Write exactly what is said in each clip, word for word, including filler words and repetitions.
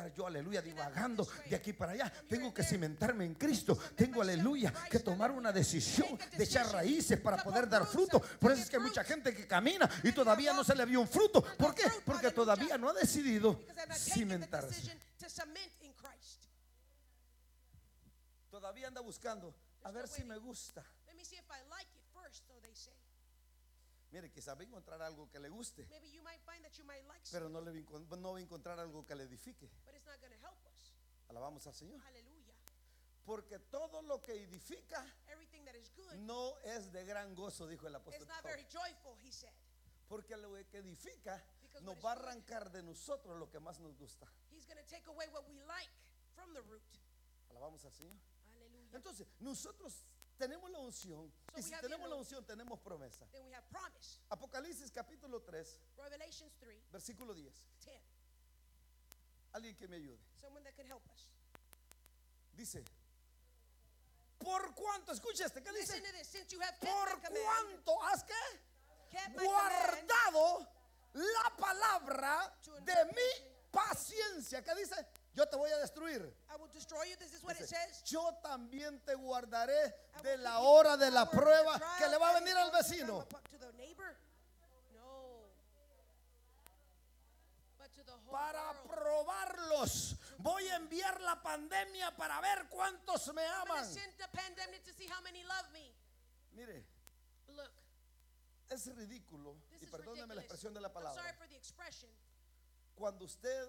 andar yo, aleluya, divagando de aquí para allá. Tengo que cimentarme en Cristo. Tengo, aleluya, que tomar una decisión de echar raíces para poder dar fruto. Por eso es que hay mucha gente que camina y todavía no se le vio un fruto. ¿Por qué? Porque todavía no ha decidido cimentarse. Todavía anda buscando a ver si me gusta. Mire, quizás va a encontrar algo que le guste, pero no, le va, no va a encontrar algo que le edifique. Alabamos al Señor. Porque todo lo que edifica no es de gran gozo, dijo el apóstol Pablo. Porque lo que edifica nos va a arrancar de nosotros lo que más nos gusta. Alabamos al Señor. Entonces, nosotros tenemos la unción. So y si tenemos la unción, tenemos promesa. Apocalipsis capítulo tres, versículo diez. Alguien que me ayude. Dice: por cuánto, escucha este, ¿qué dice? Por cuánto has que guardado la palabra de mi paciencia. ¿Qué dice? Yo te voy a destruir. Dice, yo también te guardaré de la hora de la prueba que le va a venir al vecino. Para probarlos. Voy a enviar la pandemia para ver cuántos me aman. Mire, es ridículo, y perdóneme la expresión de la palabra, cuando usted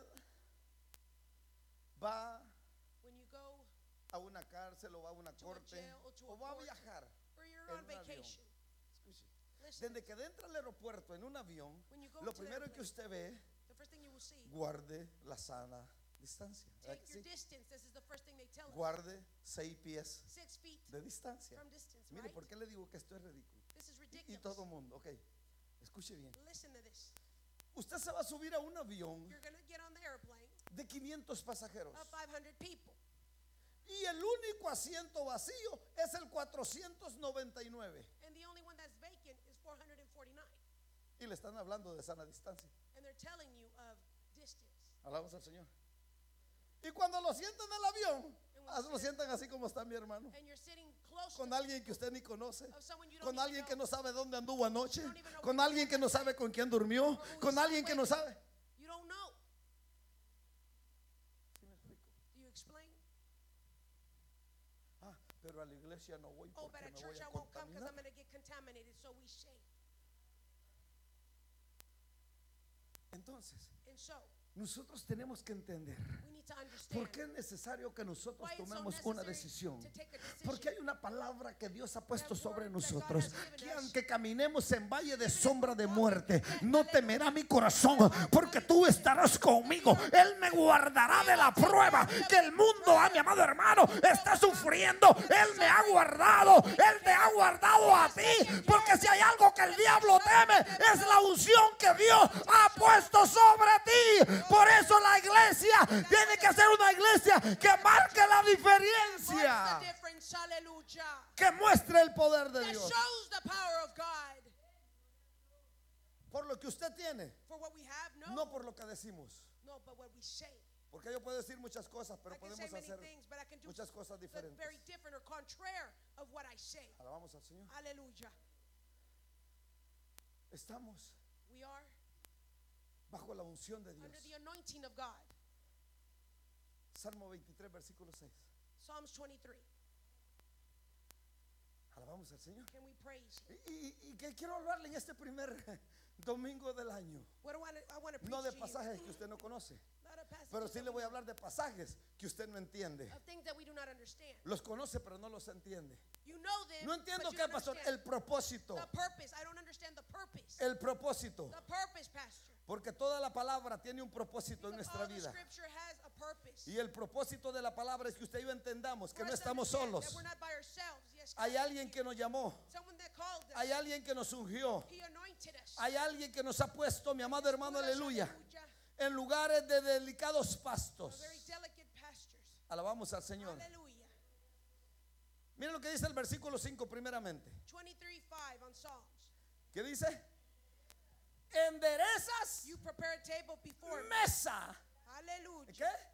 va a una cárcel o va a una corte o va a viajar en un avión. Escuche, desde que entra al aeropuerto en un avión, lo primero que usted ve, guarde la sana distancia. ¿Sí? Guarde seis pies de distancia. Mire, ¿por qué le digo que esto es ridículo? Y, y todo el mundo, ok, escuche bien. Usted se va a subir a un avión de quinientos pasajeros y el único asiento vacío es el cuatrocientos noventa y nueve, y le están hablando de sana distancia. Alabamos al Señor. Y cuando lo sientan en el avión, lo sientan así como está mi hermano, con alguien que usted ni conoce, con alguien que no sabe dónde anduvo anoche, con alguien que no sabe con quién durmió, con alguien que no sabe. Ah, pero a la iglesia no voy porque me voy a contaminar. Entonces, nosotros tenemos que entender por qué es necesario que nosotros tomemos una decisión. Porque hay una palabra que Dios ha puesto sobre nosotros, que aunque caminemos en valle de sombra de muerte, no temerá mi corazón, porque tú estarás conmigo. Él me guardará de la prueba que el mundo, a mi amado hermano, está sufriendo. Él me ha guardado, Él te ha guardado a ti, porque si hay algo que el diablo teme, es la unción que Dios ha puesto sobre ti. Por eso la iglesia tiene que ser una iglesia que marque la diferencia, que muestre el poder de Dios por lo que usted tiene, no por lo que decimos. Porque yo puedo decir muchas cosas, pero podemos hacer muchas cosas diferentes. Alabamos al Señor. Estamos bajo la unción de Dios. Salmo veintitrés, versículo seis. Alabamos al Señor. Y, y, y que quiero hablarle en este primer domingo del año, no de pasajes que usted no conoce, pero sí le voy a hablar de pasajes que usted no entiende. Los conoce pero no los entiende. No entiendo qué, pastor. El propósito. El propósito. Porque toda la palabra tiene un propósito en nuestra vida. Y el propósito de la palabra es que usted y yo entendamos que no estamos solos. Hay alguien que nos llamó. Hay alguien que nos ungió. Hay alguien que nos ha puesto, mi amado hermano, aleluya, en lugares de delicados pastos. Alabamos al Señor. Miren lo que dice el versículo cinco primeramente. ¿Qué dice? Enderezas mesa. ¿Qué?